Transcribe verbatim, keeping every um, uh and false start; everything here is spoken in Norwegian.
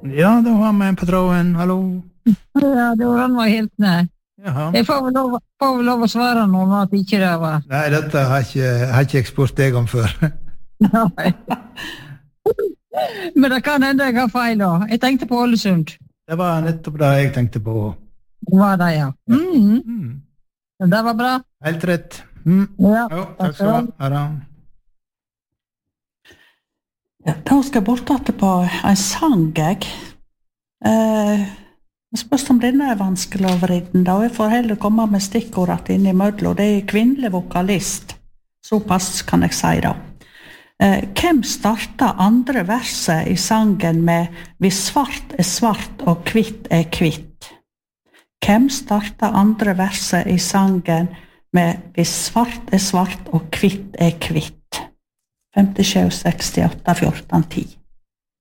Ja, da har vi en på tråden. Hallo. Ja, det var han var helt nær. Jaha. Jeg får vel lov, får vel lov å svare noen at ikke det var. Nei, dette har ikke, har ikke jeg spurt deg om før. Nei. Men det kan hende jeg har feil da. Jeg tenkte på Ålesund. Det var nettopp det jeg tenkte på. Det var det, ja. Mm. Mm. Det var bra. Helt rett. Mm. Ja, Jo, takk skal du ha. Ha det. Ja, da skal jeg bort etter på en sang, jeg. Eh, jeg spørs om denne er vanskelig å vride, da. Jeg får heller komme med stikkordet inn i mødler. Det er kvinnelig vokalist. Såpass kan jeg si da. Eh, hvem startet andre verset i sangen med «Hvis svart er svart og kvitt er kvitt»? Hvem startet andre verset i sangen med «Hvis svart er svart og kvitt er kvitt»? femtisju sekstiåtte fjorten ti